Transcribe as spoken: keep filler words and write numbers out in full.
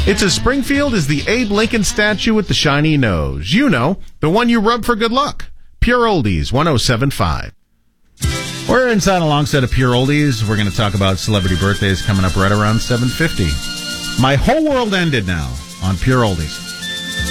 It's as Springfield as the Abe Lincoln statue with the shiny nose. You know, the one you rub for good luck. Pure Oldies, one oh seven point five. We're inside alongside of Pure Oldies. We're going to talk about celebrity birthdays coming up right around seven fifty. My whole world ended now on Pure Oldies.